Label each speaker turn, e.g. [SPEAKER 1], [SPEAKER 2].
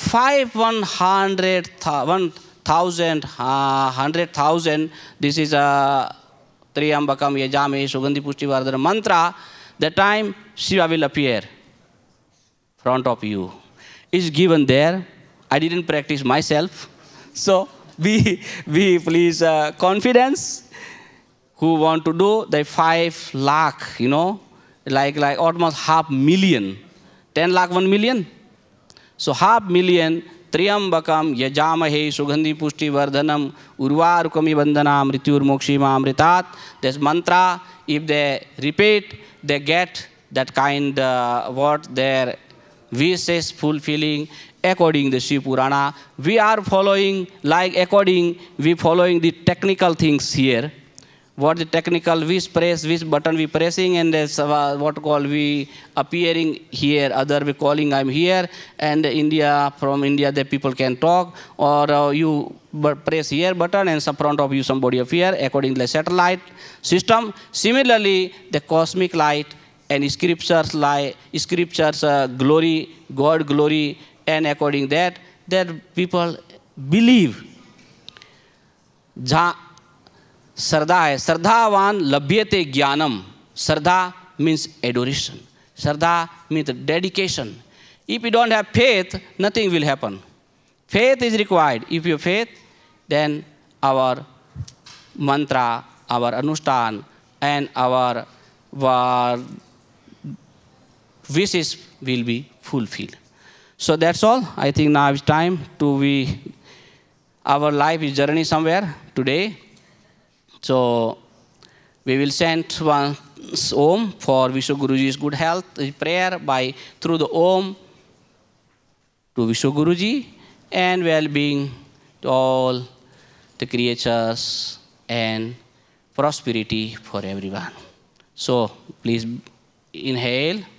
[SPEAKER 1] 100,000, this is a Triambakam Yajame Sugandhi Pushtivardhana mantra, the time Shiva will appear front of you. It's given there. I didn't practice myself. So be please confidence. Who want to do the 5 lakh, like almost 500,000. 10 lakh, 1 million. So 500,000, Triambakam, Yajamahe, Sugandhi Pushti Vardhanam, Urvarukami Vandana, Mrityur Mokshima Amritat. This mantra, if they repeat, they get that kind what their wishes fulfilling according to the Shiv Purana. We are following, we following the technical things here. What the technical, which button we pressing, and there's what call we appearing here, other we calling I'm here, and from India the people can talk, or you press here button and some front of you somebody appear according to the satellite system. Similarly, the cosmic light and scriptures glory, God glory, and according that people believe. Sardha hai. Sardhavan labhyate jnanam. Sardha means adoration. Sardha means dedication. If you don't have faith, nothing will happen. Faith is required. If you have faith, then our mantra, our anustan, and our wishes will be fulfilled. So that's all. I think now it's time our life is journey somewhere today. So we will send one Om for Vishwa Guruji's good health, prayer through the Om to Vishwa Guruji, and well-being to all the creatures and prosperity for everyone. So please inhale.